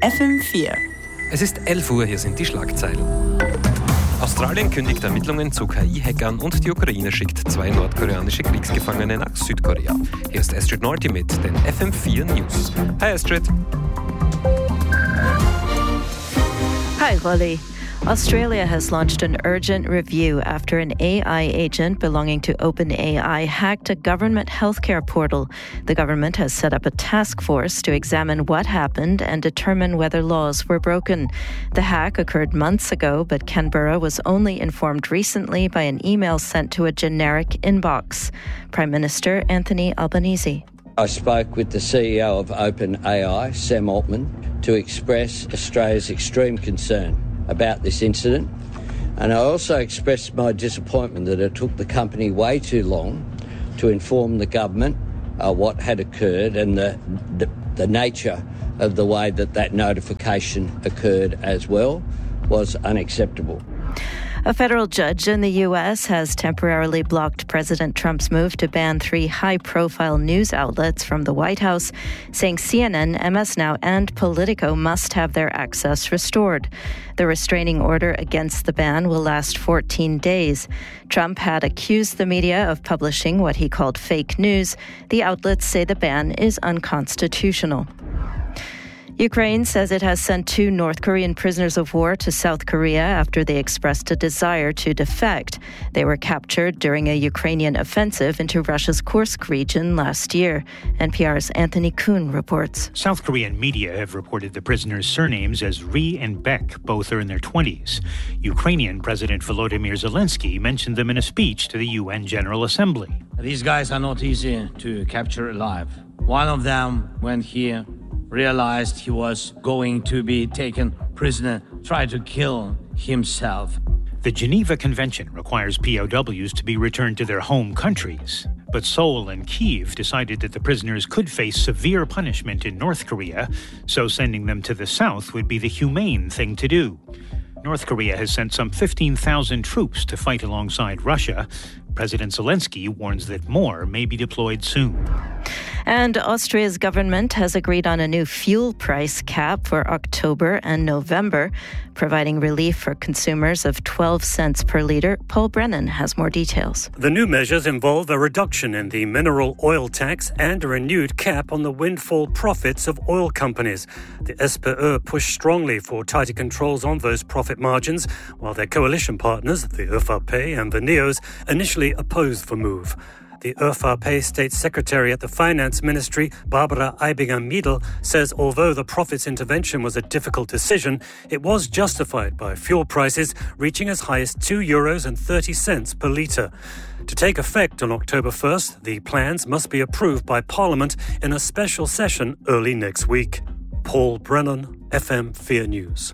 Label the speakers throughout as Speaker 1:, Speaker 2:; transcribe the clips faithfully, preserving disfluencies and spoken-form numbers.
Speaker 1: F M vier.
Speaker 2: Es ist elf Uhr, hier sind die Schlagzeilen. Australien kündigt Ermittlungen zu K I-Hackern und die Ukraine schickt zwei nordkoreanische Kriegsgefangene nach Südkorea. Hier ist Astrid Norty mit den F M vier News. Hi Astrid.
Speaker 3: Hi Rolly. Australia has launched an urgent review after an A I agent belonging to OpenAI hacked a government healthcare portal. The government has set up a task force to examine what happened and determine whether laws were broken. The hack occurred months ago, but Canberra was only informed recently by an email sent to a generic inbox. Prime Minister Anthony Albanese.
Speaker 4: I spoke with the C E O of OpenAI, Sam Altman, to express Australia's extreme concern about this incident, and I also expressed my disappointment that it took the company way too long to inform the government uh, what had occurred and the, the the nature of the way that that notification occurred as well was unacceptable.
Speaker 3: A federal judge in the U S has temporarily blocked President Trump's move to ban three high-profile news outlets from the White House, saying C N N, M S Now, and Politico must have their access restored. The restraining order against the ban will last fourteen days. Trump had accused the media of publishing what he called fake news. The outlets say the ban is unconstitutional. Ukraine says it has sent two North Korean prisoners of war to South Korea after they expressed a desire to defect. They were captured during a Ukrainian offensive into Russia's Kursk region last year. N P R's Anthony Kuhn reports.
Speaker 5: South Korean media have reported the prisoners' surnames as Ri and Beck. Both are in their twenties. Ukrainian President Volodymyr Zelensky mentioned them in a speech to the U N General Assembly.
Speaker 6: These guys are not easy to capture alive. One of them, when he realized he was going to be taken prisoner, tried to kill himself.
Speaker 5: The Geneva Convention requires P O Ws to be returned to their home countries. But Seoul and Kyiv decided that the prisoners could face severe punishment in North Korea, so sending them to the south would be the humane thing to do. North Korea has sent some fifteen thousand troops to fight alongside Russia. President Zelensky warns that more may be deployed soon.
Speaker 3: And Austria's government has agreed on a new fuel price cap for October and November, providing relief for consumers of twelve cents per litre. Paul Brennan has more details.
Speaker 7: The new measures involve a reduction in the mineral oil tax and a renewed cap on the windfall profits of oil companies. The S P Ö pushed strongly for tighter controls on those profit margins, while their coalition partners, the ÖVP and the Neos, initially opposed the move. The ÖVP State Secretary at the Finance Ministry, Barbara Aibinger-Miedl, says although the profits intervention was a difficult decision, it was justified by fuel prices reaching as high as two euros and thirty cents per litre. To take effect on October first, the plans must be approved by Parliament in a special session early next week. Paul Brennan, F M four News.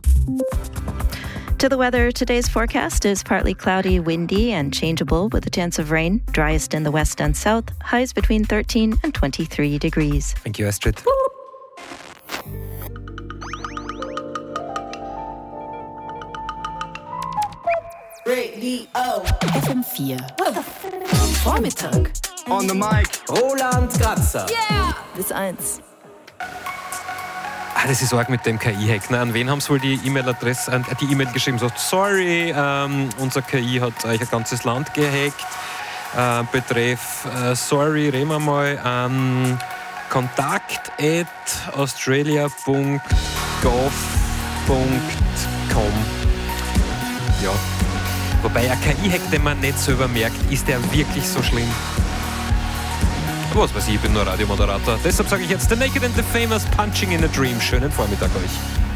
Speaker 3: To the weather, today's forecast is partly cloudy, windy, and changeable with a chance of rain. Driest in the west and south. Highs between thirteen and twenty-three degrees.
Speaker 2: Thank you, Astrid.
Speaker 1: Radio F M vier. Vormittag.
Speaker 8: On the mic, Roland Kratzer.
Speaker 1: Yeah! Bis eins.
Speaker 2: Ah, das ist arg mit dem K I-Hack. An wen haben sie wohl die E-Mail-Adresse, äh, die E-Mail geschrieben? So, sorry, ähm, unser K I hat euch ein ganzes Land gehackt. Äh, betreff, äh, sorry, reden wir mal an kontakt at australia punkt gov punkt com. Ja. Wobei ein K I-Hack, den man nicht selber merkt, ist der wirklich so schlimm? Was weiß ich, ich bin nur Radiomoderator. Deshalb sage ich jetzt The Naked and the Famous, Punching in a Dream. Schönen Vormittag euch.